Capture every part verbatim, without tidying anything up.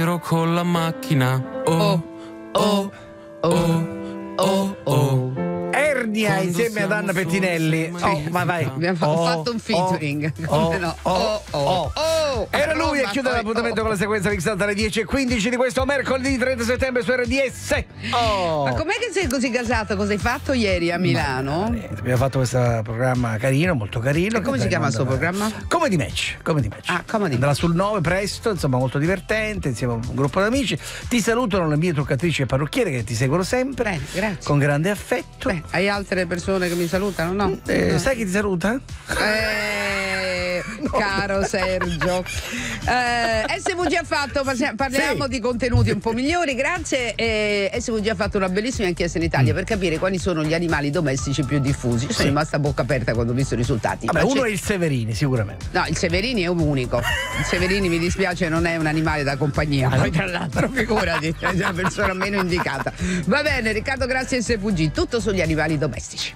ero con la macchina. Oh, oh, oh, oh, oh. Ernia insieme ad Anna Pettinelli. Oh, vai, vai. Abbiamo oh, fatto un featuring. Oh, Come no? oh, Oh, oh, oh. oh. Era lui a Ma chiudere poi, l'appuntamento oh. con la sequenza mixata alle dieci e quindici di questo mercoledì trenta settembre su R D S. Oh. Ma com'è che sei così gasato? Cosa hai fatto ieri a Milano? Ma, abbiamo fatto questo programma carino, molto carino. E come si chiama il suo programma? Comedy Match. Comedy Match. Ah, Comedy Andrà Match. sul nove presto, insomma, molto divertente, insieme a un gruppo di amici. Ti salutano le mie truccatrici e parrucchiere che ti seguono sempre. Bene, grazie. Con grande affetto. Beh, hai altre persone che mi salutano, no? Eh, no. Sai chi ti saluta? Eh, no. Caro Sergio. Eh, S V G ha fatto, parliamo sì. di contenuti un po' migliori, grazie. Eh, S V G ha fatto una bellissima inchiesta in Italia mm. per capire quali sono gli animali domestici più diffusi. Io sono sì. rimasta a bocca aperta quando ho visto i risultati. Vabbè, Ma uno c'è... è il Severini, sicuramente. No, il Severini è un unico. Il Severini, mi dispiace, non è un animale da compagnia. Poi tra l'altro, figurati, è una persona meno indicata. Va bene, Riccardo, grazie a S V G. Tutto sugli animali domestici.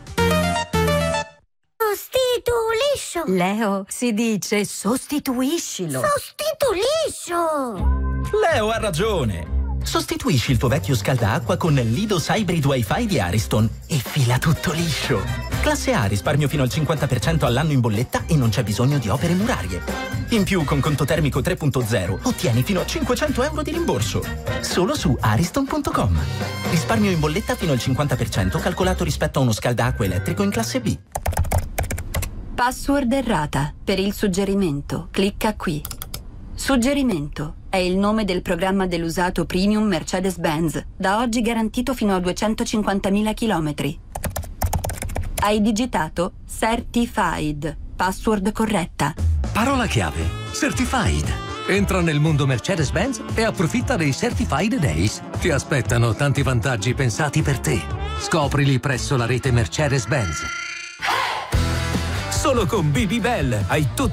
Sostituiscio. Leo, si dice sostituiscilo. Sostituiscio. Leo ha ragione. Sostituisci il tuo vecchio scaldaacqua con l'Idos Hybrid Wi-Fi di Ariston e fila tutto liscio. Classe A, risparmio fino al cinquanta per cento all'anno in bolletta e non c'è bisogno di opere murarie. In più, con conto termico tre punto zero, ottieni fino a cinquecento euro di rimborso. Solo su ariston punto com. Risparmio in bolletta fino al cinquanta per cento calcolato rispetto a uno scaldaacqua elettrico in classe B. Password errata. Per il suggerimento, clicca qui. Suggerimento è il nome del programma dell'usato premium Mercedes-Benz, da oggi garantito fino a duecentocinquantamila chilometri. Hai digitato Certified. Password corretta. Parola chiave: Certified. Entra nel mondo Mercedes-Benz e approfitta dei Certified Days. Ti aspettano tanti vantaggi pensati per te. Scoprili presso la rete Mercedes-Benz. Solo con B B Bell hai tutto